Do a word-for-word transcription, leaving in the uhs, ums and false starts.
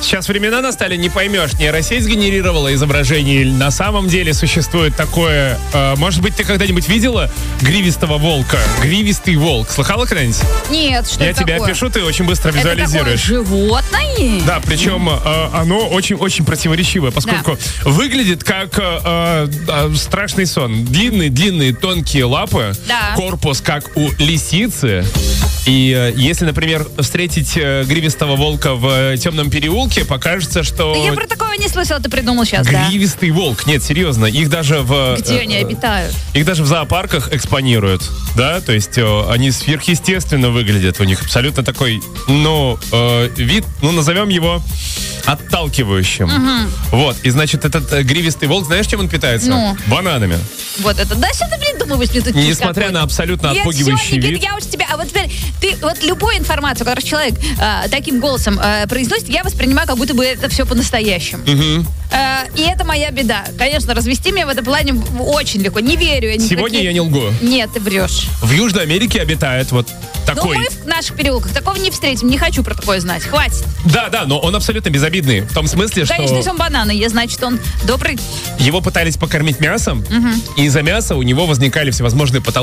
сейчас времена настали, не поймешь, нейросеть сгенерировала изображение или на самом деле существует такое... Э, может быть, ты когда-нибудь видела гривистого волка? Гривистый волк. Слыхала когда-нибудь? Нет, что Я это тебя такое? опишу, ты очень быстро визуализируешь. Это такое животное? Да, причем э, оно очень-очень противоречивое, поскольку Да. выглядит как э, э, страшный сон. Длинные-длинные тонкие лапы, Да. корпус как у лисицы. И э, если, например, встретить э, гривистого волка в э, темном переулке, покажется, что... Я про такого не слышала, ты придумал сейчас, да? Гривистый волк. Нет, серьезно, их даже в... Где э, они обитают? Их даже в зоопарках экспонируют, да, то есть э, они сверхъестественно выглядят, у них абсолютно такой, ну, э, вид, ну, назовем его отталкивающим. Угу. Вот, и значит, этот э, гривистый волк, знаешь, чем он питается? Ну? Бананами. Вот это, да что ты придумываешь мне тут? Несмотря какой-то? на абсолютно Нет, отпугивающий всё, Никита, вид. я уже тебя, а вот теперь, ты вот любую информацию, которую человек э, таким голосом э, произносит, я воспринимаю, как будто бы это все по-настоящему. Угу. Э, и это моя беда. Конечно, развести меня в этом плане очень легко. Не верю я ни в Сегодня какие- я не лгу. Нет, ты врешь. В Южной Америке обитает вот Но такой... мы в наших переулках такого не встретим. Не хочу про такое знать. Хватит. Да, да, но он абсолютно безобидный. В том смысле, Конечно, что если он бананы ест, значит, он добрый. его пытались покормить мясом, и из-за мяса у него возникали всевозможные патологии.